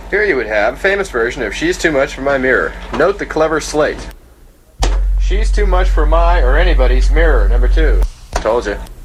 Here you would have a famous version of She's Too Much for My Mirror. Note the clever slate. She's too much for my or anybody's mirror, number 2. Told you.